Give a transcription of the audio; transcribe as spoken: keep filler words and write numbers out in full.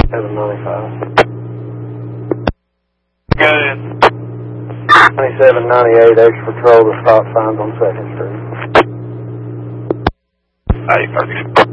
seven ninety-five. Go ahead. twenty-seven ninety-eight, extra patrol the stop signs on second Street. eight thirty.